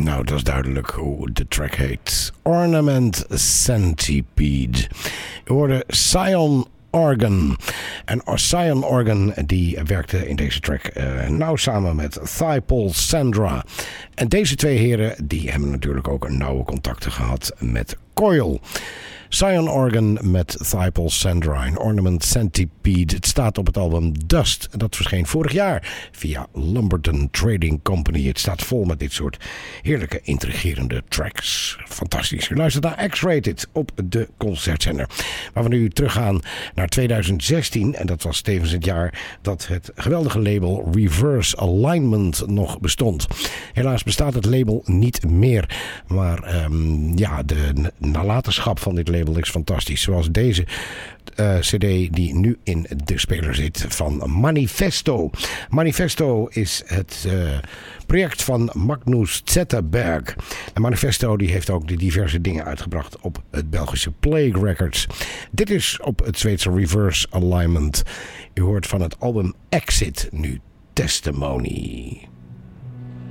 Nou, dat is duidelijk hoe de track heet. Ornament Centipede. Je hoorde Cyan Organ. En Cyan Organ die werkte in deze track nauw samen met Thighpole Sandra. En deze twee heren die hebben natuurlijk ook nauwe contacten gehad met Coil. Cyan Organ met Thighpole Sandra en Ornament Centipede. Het staat op het album Dust. Dat verscheen vorig jaar via Lumberton Trading Company. Het staat vol met dit soort heerlijke, intrigerende tracks. Fantastisch. U luistert naar X-Rated op de Concertzender. Waar we nu teruggaan naar 2016. En dat was tevens het jaar dat het geweldige label Reverse Alignment nog bestond. Helaas bestaat het label niet meer. Maar de nalatenschap van dit label is fantastisch. Zoals deze cd die nu in de speler zit van Manifesto. Manifesto is het project van Magnus Zetterberg. En Manifesto die heeft ook de diverse dingen uitgebracht op het Belgische Plague Records. Dit is op het Zweedse Reverse Alignment. U hoort van het album Exit nu Testimony.